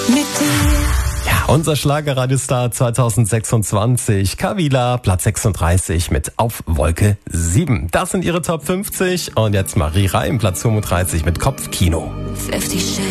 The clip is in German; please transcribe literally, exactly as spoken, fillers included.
mit dir. Ja, unser Schlagerradiostar zwanzig sechsundzwanzig, Kavila, Platz sechsunddreißig mit Auf Wolke sieben. Das sind ihre Top fünfzig und jetzt Marie Reim, Platz fünfunddreißig mit Kopfkino. fünfzig